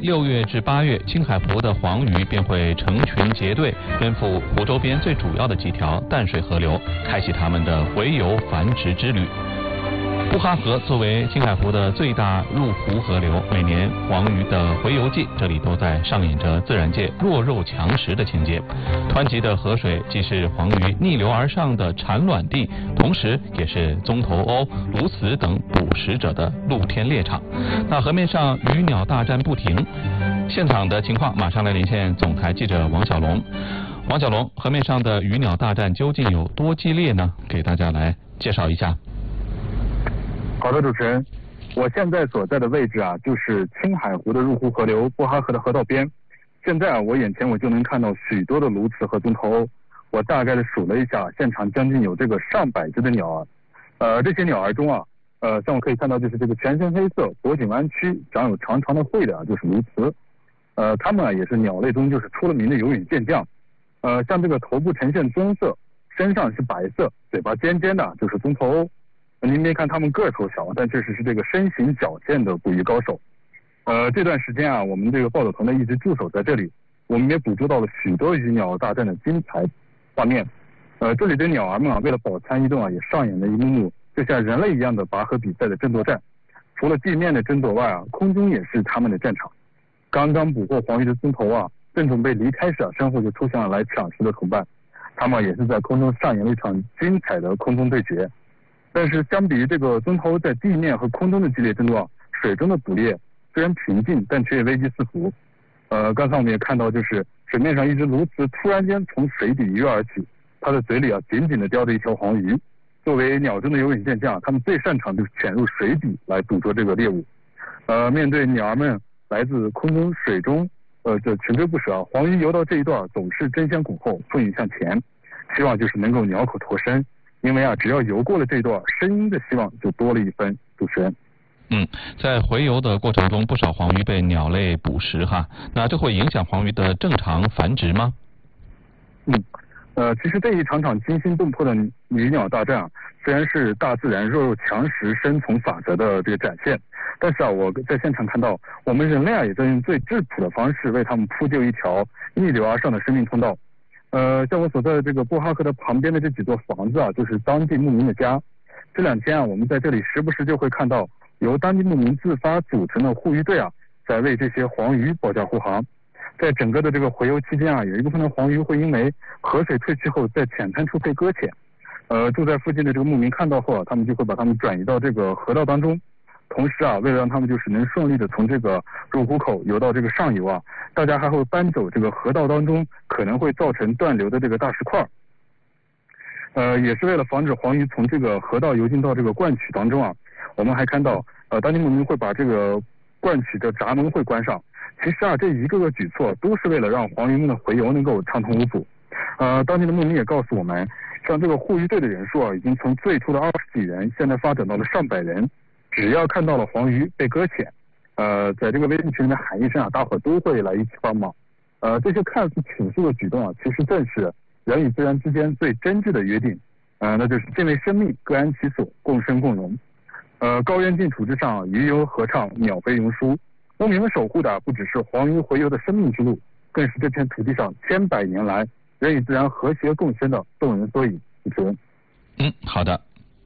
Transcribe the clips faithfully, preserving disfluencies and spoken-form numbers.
六月至八月，青海湖的黄鱼便会成群结队奔赴湖周边最主要的几条淡水河流，开启它们的洄游繁殖之旅。布哈河作为青海湖的最大入湖河流，每年黄鱼的洄游季，这里都在上演着自然界弱肉强食的情节。湍急的河水既是黄鱼逆流而上的产卵地，同时也是棕头鸥、鸬鹚等捕食者的露天猎场。那河面上鱼鸟大战不停，现场的情况马上来连线总台记者王小龙。王小龙，河面上的鱼鸟大战究竟有多激烈呢？给大家来介绍一下。 好的，主持人，我现在所在的位置啊，就是青海湖的入湖河流布哈河的河道边。现在啊，我眼前我就能看到许多的鸬鹚和棕头鸥。我大概的数了一下，现场将近有这个上百只的鸟儿。呃，这些鸟儿中啊，呃，像我可以看到，就是这个全身黑色、脖颈弯曲、长有长长的喙的啊，就是鸬鹚。呃，它们啊也是鸟类中就是出了名的游泳健将。呃，像这个头部呈现棕色，身上是白色，嘴巴尖尖的，就是棕头鸥。您别看它们个头小，但确实是这个身形矫健的捕鱼高手。呃，这段时间啊，我们这个报道团队一直驻守在这里，我们也捕捉到了许多鱼鸟大战的精彩画面。呃，这里的鸟儿们啊，为了饱餐一顿啊，也上演了一幕幕就像人类一样的拔河比赛的争夺战。除了地面的争夺外啊，空中也是他们的战场。刚刚捕获黄鱼的棕头啊，正准备离开时啊，身后就出现了来抢食的同伴，他们也是在空中上演了一场精彩的空中对决。但是相比于这个棕头在地面和空中的激烈争夺，水中的捕猎虽然平静，但却也危机四伏。呃，刚才我们也看到，就是水面上一只鸬鹚突然间从水底一跃而起，它的嘴里啊紧紧地叼着一条黄鱼。作为鸟中的游泳健将，它们最擅长就是潜入水底来捕捉这个猎物。呃，面对鸟儿们来自空中、水中，呃，这穷追不舍啊，黄鱼游到这一段总是争先恐后，奋勇向前，希望就是能够鸟口脱身。因为啊，只要游过了这段，声音的希望就多了一分。主持人， 嗯，在洄游的过程中，不少黄鱼被鸟类捕食哈，那这会影响黄鱼的正常繁殖吗？ 嗯，呃，其实这一场场惊心动魄的鱼鸟大战啊，虽然是大自然弱肉强食生存法则的这个展现，但是啊，我在现场看到，我们人类啊也在用最质朴的方式为它们铺就一条逆流而上的生命通道。呃，像我所在的这个布哈河的旁边的这几座房子啊，就是当地牧民的家。这两天啊，我们在这里时不时就会看到由当地牧民自发组成的护渔队啊，在为这些黄鱼保驾护航。在整个的这个洄游期间啊，有一部分的黄鱼会因为河水退去后在浅滩处被搁浅。呃，住在附近的这个牧民看到后啊，他们就会把它们转移到这个河道当中。同时啊，为了让他们就是能顺利的从这个入湖口游到这个上游啊，大家还会搬走这个河道当中可能会造成断流的这个大石块。呃，也是为了防止黄鱼从这个河道游进到这个灌渠当中啊，我们还看到呃当地牧民会把这个灌渠的闸门会关上。其实啊，这一个个举措都是为了让黄鱼们的洄游能够畅通无阻。呃，当地的牧民也告诉我们，像这个护渔队的人数啊，已经从最初的二十几人，现在发展到了上百人。只要看到了黄鱼被搁浅，呃，在这个微信群里面喊一声啊，大伙都会来一起帮忙。呃，这些看似朴素的举动啊，其实正是人与自然之间最真挚的约定。呃，那就是敬畏生命，各安其所，共生共荣。呃，高原净土之上，鱼游合唱，鸟飞云舒。牧民们守护的不只是黄鱼洄游的生命之路，更是这片土地上千百年来人与自然和谐共生的动人缩影。主持人， 嗯，好的。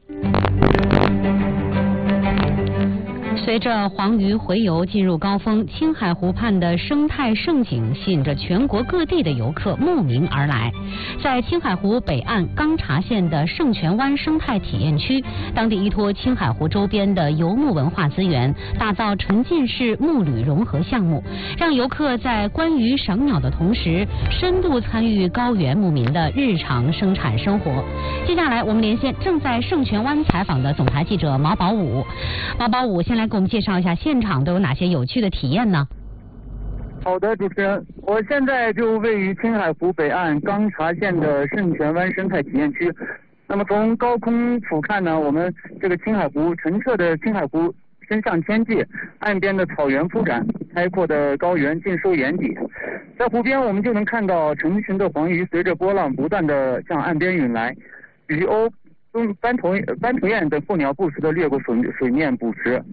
随着黄鱼洄游进入高峰，青海湖畔的生态盛景吸引着全国各地的游客慕名而来。在青海湖北岸钢察县的圣泉湾生态体验区，当地依托青海湖周边的游牧文化资源，打造沉浸式牧旅融合项目，让游客在观鱼赏鸟的同时，深度参与高原牧民的日常生产生活。接下来，我们连线正在圣泉湾采访的总台记者毛宝武。毛宝武先来给我们介绍一下现场都有哪些有趣的体验呢？ 好的，主持人，我现在就位于青海湖北岸钢察县的圣泉湾生态体验区。那么从高空俯瞰呢，我们这个青海湖澄澈的青海湖伸向天际，岸边的草原铺展，开阔的高原尽收眼底。在湖边，我们就能看到成群的黄鱼随着波浪不断的向岸边涌来，鱼鸥、斑头斑头雁等候鸟不时的掠过水水面捕食。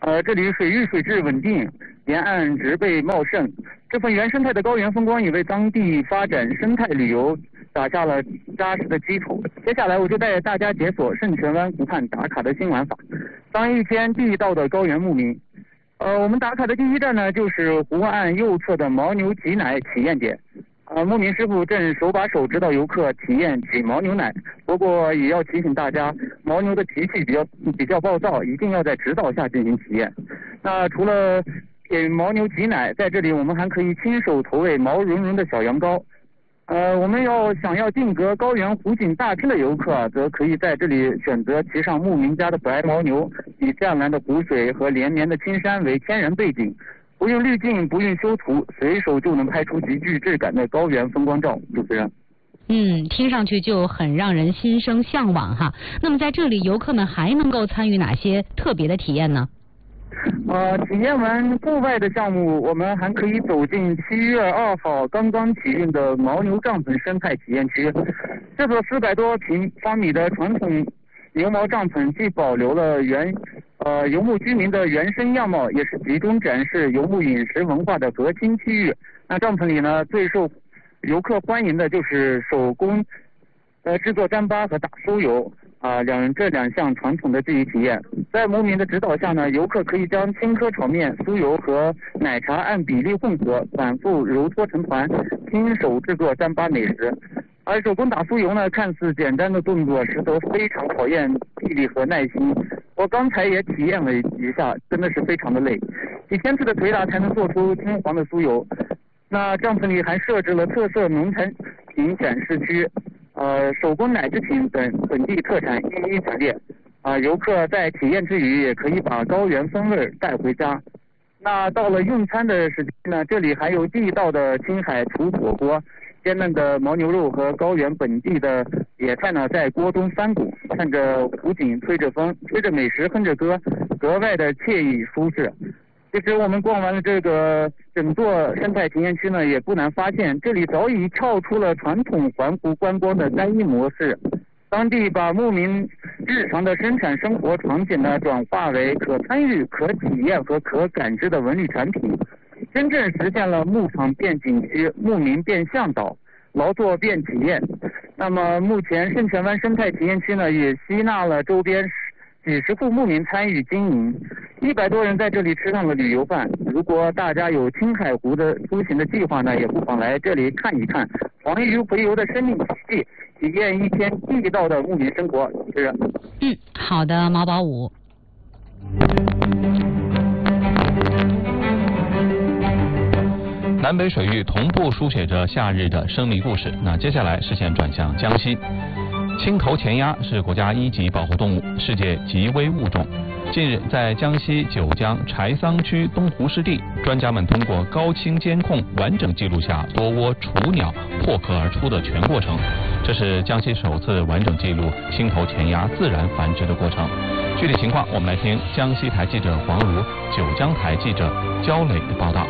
呃，这里水域水质稳定，沿岸植被茂盛，这份原生态的高原风光也为当地发展生态旅游打下了扎实的基础。接下来我就带大家解锁圣泉湾湖畔打卡的新玩法，当一天地道的高原牧民。呃，我们打卡的第一站呢，就是湖岸右侧的牦牛挤奶体验点。呃，牧民师傅正手把手指导游客体验挤牦牛奶，不过也要提醒大家，牦牛的脾气比较比较暴躁，一定要在指导下进行体验。那除了给牦牛挤奶，在这里我们还可以亲手投喂毛茸茸的小羊羔。呃，我们要想要定格高原湖景大片的游客，则可以在这里选择骑上牧民家的白牦牛，以湛蓝的湖水和连绵的青山为天然背景。不用滤镜，不用修图，随手就能拍出极具质感的高原风光照。主持人， 嗯，听上去就很让人心生向往哈。那么在这里，游客们还能够参与哪些特别的体验呢？ 呃，体验完户外的项目，我们还可以走进七月二号刚刚启运的牦牛帐篷生态体验区。这座四百多平方米的传统牛毛帐篷，既保留了原呃游牧居民的原生样貌，也是集中展示游牧饮食文化的核心区域。那帐篷里呢，最受游客欢迎的就是手工呃制作糌粑和打酥油啊、呃、两这两项传统的技艺体验。在牧民的指导下呢，游客可以将青稞炒面、酥油和奶茶按比例混合，反复揉搓成团，亲手制作糌粑美食。而手工打酥油呢，看似简单的动作，实则非常考验毅力和耐心。我刚才也体验了一下，真的是非常的累，几千次的捶打才能做出金黄的酥油。那帐篷里还设置了特色农产品展示区，呃，手工奶制品等本地特产一一陈列。啊、呃，游客在体验之余，也可以把高原风味带回家。那到了用餐的时间呢，这里还有地道的青海土火锅。鲜嫩的牦牛肉和高原本地的野菜呢，在锅中翻滚，看着湖景，吹着风，吹着美食，哼着歌，格外的惬意舒适。其实我们逛完了这个整座生态体验区呢，也不难发现，这里早已跳出了传统环湖观光的单一模式。当地把牧民日常的生产生活场景呢，转化为可参与、可体验和可感知的文旅产品。真正实现了牧场变景区、牧民变向导、劳作变体验。那么目前圣泉湾生态体验区呢，也吸纳了周边几十户牧民参与经营，一百多人在这里吃上了旅游饭。如果大家有青海湖的出行的计划呢，也不妨来这里看一看黄鱼洄游的生命奇迹，体验一天地道的牧民生活。是。 嗯，好的，毛宝武。 南北水域同步书写着夏日的生命故事。那接下来视线转向江西，青头前鸭是国家一级保护动物，世界极危物种。近日，在江西九江柴桑区东湖湿地，专家们通过高清监控完整记录下多窝雏鸟破壳而出的全过程。这是江西首次完整记录青头前鸭自然繁殖的过程。具体情况，我们来听江西台记者黄如、九江台记者焦磊的报道。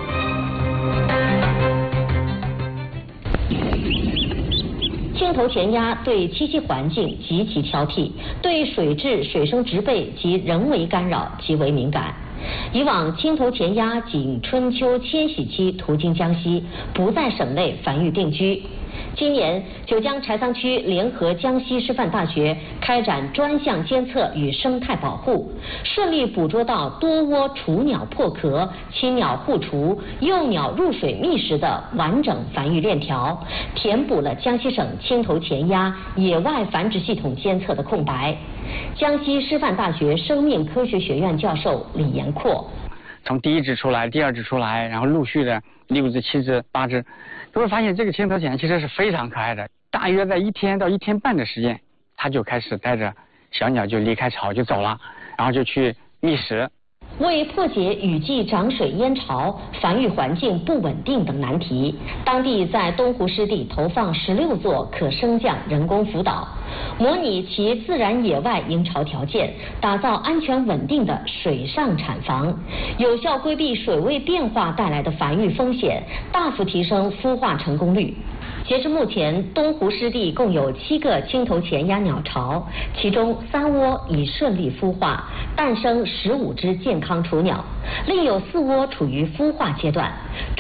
青头前鸭对栖息环境极其挑剔，对水质、水生植被及人为干扰极为敏感。以往青头前鸭仅春秋迁徙期途经江西，不在省内繁育定居。今年，九江柴桑区联合江西师范大学开展专项监测与生态保护，顺利捕捉到多窝雏鸟破壳、亲鸟互雏、幼鸟入水觅食的完整繁育链条，填补了江西省青头前鸭野外繁殖系统监测的空白。江西师范大学生命科学学院教授李延阔， 从第一只出来，第二只出来，然后陆续的六只、七只、八只，都会发现这个青头前其实是非常可爱的。大约在一天到一天半的时间，它就开始带着小鸟就离开巢就走了，然后就去觅食。 为破解雨季涨水淹巢、繁育环境不稳定等难题，当地在东湖湿地投放十六座可升降人工浮岛， 模拟其自然野外营巢条件，打造安全稳定的水上产房，有效规避水位变化带来的繁育风险，大幅提升孵化成功率。截至目前，东湖湿地共有七个青头前鸭鸟巢，其中三窝已顺利孵化，诞生十五只健康雏鸟，另有四窝处于孵化阶段。